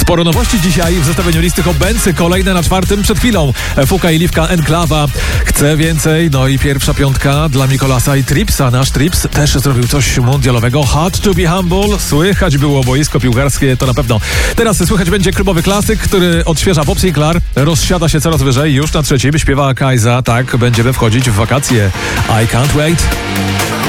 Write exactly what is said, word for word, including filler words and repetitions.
Sporo nowości dzisiaj w zestawieniu listy Hobbency, kolejne na czwartym przed chwilą. Fuka i Liwka, Enklawa, Chcę więcej, no i pierwsza piątka dla Mikolasa i Tripsa. Nasz Trips też zrobił coś mundialowego. Hard to be humble, słychać było boisko piłkarskie, to na pewno. Teraz słychać będzie klubowy klasyk, który odświeża Bob Sinclair, rozsiada się coraz wyżej, już na trzecim śpiewa Kajza, tak, będziemy wchodzić w wakacje. I can't wait.